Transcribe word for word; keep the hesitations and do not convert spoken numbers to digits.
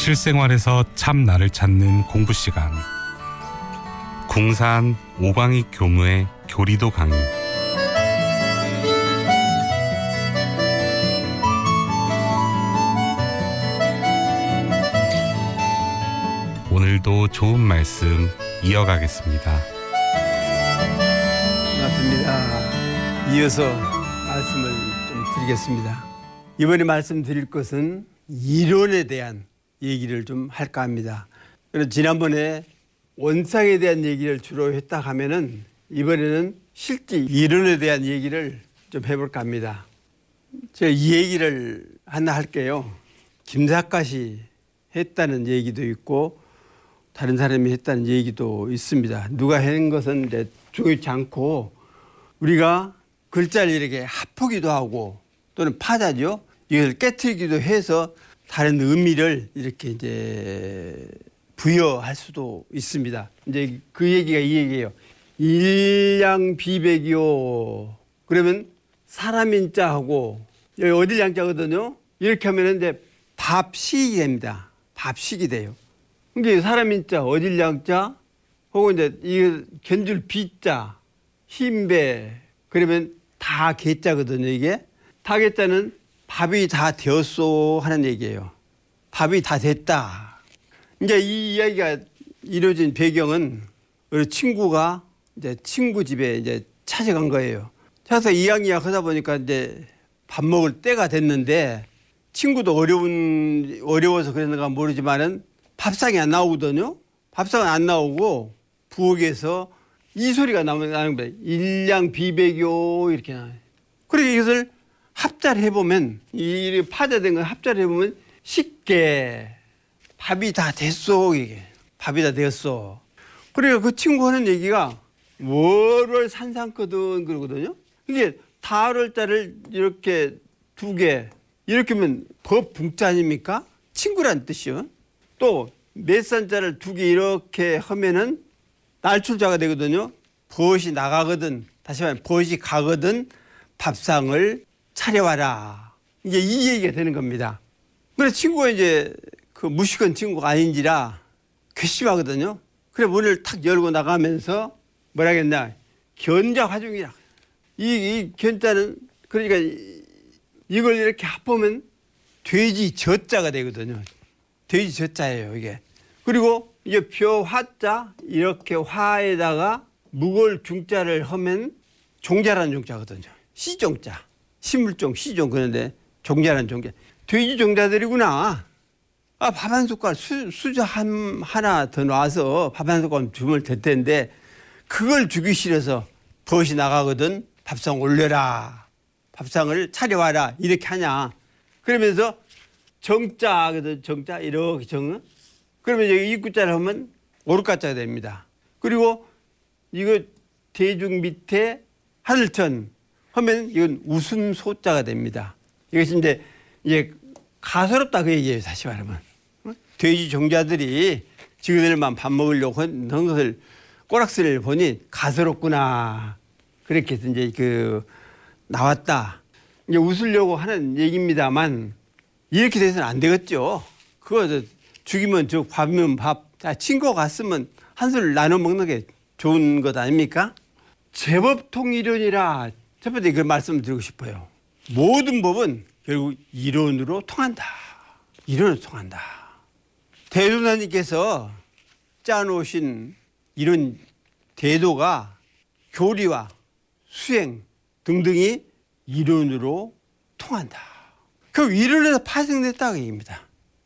실생활에서 참 나를 찾는 공부 시간. 궁산 오광익 교무의 교리도 강의. 오늘도 좋은 말씀 이어가겠습니다. 반갑습니다. 이어서 말씀을 좀 드리겠습니다. 이번에 말씀드릴 것은 이론에 대한 얘기를 좀 할까 합니다. 그래서 지난번에 원상에 대한 얘기를 주로 했다 하면은 이번에는 실제 이론에 대한 얘기를 좀 해볼까 합니다. 제가 이 얘기를 하나 할게요. 김삿갓이 했다는 얘기도 있고 다른 사람이 했다는 얘기도 있습니다. 누가 한 것은 이제 중요치 않고 우리가 글자를 이렇게 합하기도 하고 또는 파자죠. 이걸 깨트리기도 해서 다른 의미를 이렇게 이제 부여할 수도 있습니다. 이제 그 얘기가 이 얘기예요. 일양비백이요. 그러면 사람인 자하고 여기 어딜 양자거든요. 이렇게 하면 이제 밥식이 됩니다. 밥식이 돼요. 그러니까 사람인 자, 어딜 양자, 혹은 이제 이 견줄 비자, 힘배, 그러면 다 개자거든요. 이게 다 개자는 밥이 다 되었소 하는 얘기예요. 밥이 다 됐다. 이제 이 이야기가 이루어진 배경은 우리 친구가 이제 친구 집에 이제 찾아간 거예요. 찾아서 이야기야 하다 보니까 이제 밥 먹을 때가 됐는데 친구도 어려운, 어려워서 그랬는가 모르지만은 밥상이 안 나오거든요. 밥상은 안 나오고 부엌에서 이 소리가 나오는 거예요. 일양비백요 이렇게 나와요. 그러니까 이것을 합자를 해보면 이 파자된 걸 합자를 해보면 쉽게 밥이 다 됐어. 이게 밥이 다 되었어. 그러니까 그 친구 하는 얘기가 월월 산삼거든 그러거든요. 이게 다를 자를 이렇게 두 개 이렇게 하면 법 붕자 아닙니까? 친구란 뜻이요. 또 넷산자를 두 개 이렇게 하면은 날출자가 되거든요. 벗이 나가거든. 다시 말하면 벗이 가거든 밥상을 차려와라. 이제 이 얘기가 되는 겁니다. 그래서 친구가 이제 그 무식한 친구가 아닌지라 괘씸하거든요. 그래 문을 탁 열고 나가면서 뭐라 했나 견자화중이라. 이, 이 견자는 그러니까 이걸 이렇게 합하면 돼지 젖자가 되거든요. 돼지 젖자예요 이게. 그리고 이제 벼 화자 이렇게 화에다가 묵을 중자를 하면 종자라는 종자거든요. 시종자. 식물종, 시종 그런데 종자라는 종자. 돼지 종자들이구나. 아, 밥 한 숟갈 수, 수저 한, 하나 더 놔서 밥 한 숟갈 주면 될 텐데 그걸 주기 싫어서 벗이 나가거든 밥상 올려라. 밥상을 차려와라. 이렇게 하냐. 그러면서 정자거든. 정자 이렇게 정. 그러면 여기 입구자를 하면 오르가자가 됩니다. 그리고 이거 대중 밑에 하늘천 하면 이건 웃음소자가 됩니다. 이것이 이제, 이제 가소롭다 그 얘기예요. 다시 말하면. 돼지 종자들이 지그들만 밥 먹으려고 한 것을 꼬락서리를 보니 가소롭구나. 그렇게 해서 이제 그 나왔다. 이제 웃으려고 하는 얘기입니다만 이렇게 돼서는 안 되겠죠. 그거 죽이면 죽, 밥이면 밥. 자, 친구가 갔으면 한술 나눠 먹는 게 좋은 것 아닙니까? 제법통이론이라 첫 번째 그 말씀을 드리고 싶어요. 모든 법은 결국 이론으로 통한다. 이론으로 통한다. 대도사님께서 짜놓으신 이런 대도가 교리와 수행 등등이 이론으로 통한다. 그 이론에서 파생됐다고 얘기입니다.